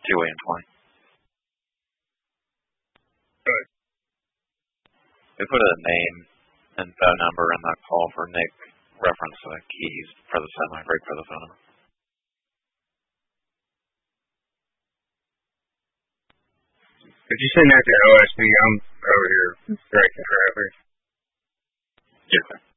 2A and 20. Good. We put a name and phone number in the call for Nick, reference keys for the semi-break for the phone number. Could you send that to OSD? I'm over here directing traffic. Yes, sir.